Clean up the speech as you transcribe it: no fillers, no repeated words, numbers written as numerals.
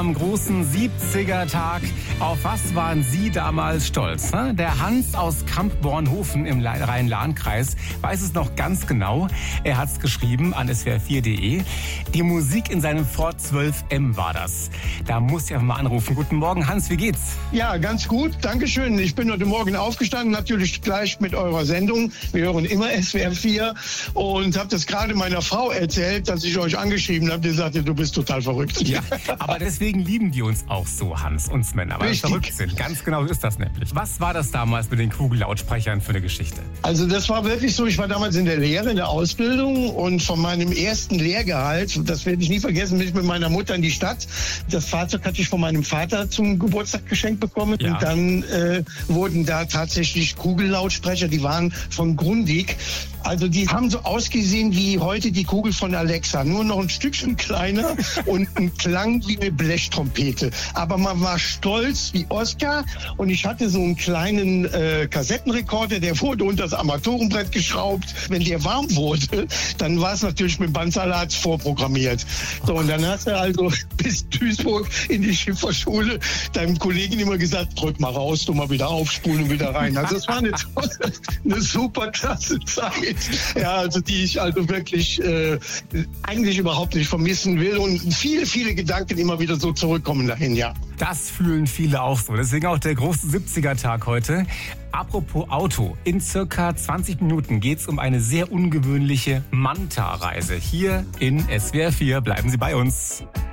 am großen 70er-Tag. Auf was waren Sie damals stolz? Ne? Der Hans aus Kamp-Bornhofen im Rhein-Lahn-Kreis weiß es noch ganz genau. Er hat es geschrieben an swr4.de. Die Musik in seinem Ford 12M war das. Da muss ich einfach mal anrufen. Guten Morgen, Hans, wie geht's? Ja, ganz gut. Dankeschön. Ich bin heute Morgen aufgestanden, natürlich gleich mit eurer Sendung. Wir hören immer SWR4 und habe das gerade meiner Frau erzählt, dass ich euch angeschrieben habe. Die sagte, du bist total verrückt. Ja, aber deswegen lieben die uns auch so, Hans, uns Männer, weil wir verrückt sind. Ganz genau so ist das nämlich. Was war das damals mit den Kugellautsprechern für eine Geschichte? Also das war wirklich so, ich war damals in der Lehre, in der Ausbildung und von meinem ersten Lehrgehalt, das werde ich nie vergessen, bin ich mit meiner Mutter in die Stadt. Das Fahrzeug hatte ich von meinem Vater zum Geburtstag geschenkt bekommen. Ja. Und dann wurden da tatsächlich Kugellautsprecher, die waren von Grundig. Also die haben so ausgesehen wie heute die Kugel von Alexa, nur noch ein Stückchen kleiner und ein Klang wie eine Blechtrompete. Aber man war stolz wie Oscar und ich hatte so einen kleinen Kassettenrekorder, der wurde unter das Armaturenbrett geschraubt. Wenn der warm wurde, dann war es natürlich mit Bandsalat vorprogrammiert. So, und dann hast du also bis Duisburg in die Schifferschule deinem Kollegen immer gesagt, drück mal raus, du mal wieder aufspulen und wieder rein. Also es war eine super klasse Zeit. Ja, also die ich also wirklich eigentlich überhaupt nicht vermissen will und viele, viele Gedanken immer wieder so zurückkommen dahin, ja. Das fühlen viele auch so. Deswegen auch der große 70er-Tag heute. Apropos Auto. In circa 20 Minuten geht's um eine sehr ungewöhnliche Manta-Reise. Hier in SWR4. Bleiben Sie bei uns.